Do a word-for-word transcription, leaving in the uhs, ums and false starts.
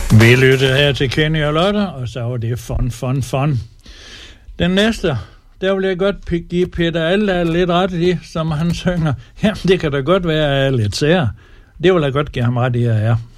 Vi lyttede her til Kenny og Lotte, og så var det fun, fun, fun. Den næste, der vil jeg godt give Peter Alda lidt ret i, som han synger. Jamen, det kan da godt være, at jeg er lidt sær. Det vil jeg godt give ham ret i, at jeg er.